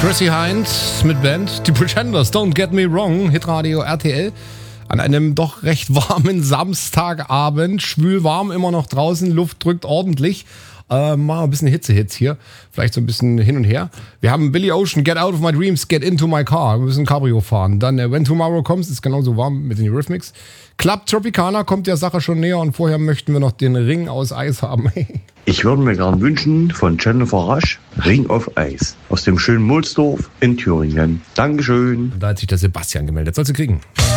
Chrissy Hynde mit Band. Die Pretenders, Don't Get Me Wrong, Hitradio RTL. An einem doch recht warmen Samstagabend. Schwül warm, immer noch draußen, Luft drückt ordentlich. Machen wir ein bisschen Hitze-Hits hier. Vielleicht so ein bisschen hin und her. Wir haben Billy Ocean, Get Out of My Dreams, Get Into My Car. Wir müssen Cabrio fahren. Dann When Tomorrow Comes, ist genauso warm mit den Eurythmics. Club Tropicana kommt der Sache schon näher und vorher möchten wir noch den Ring aus Eis haben. Ich würde mir gern wünschen von Jennifer Rush, Ring of Eis, aus dem schönen Mulsdorf in Thüringen. Dankeschön. Da hat sich der Sebastian gemeldet. Sollst du kriegen.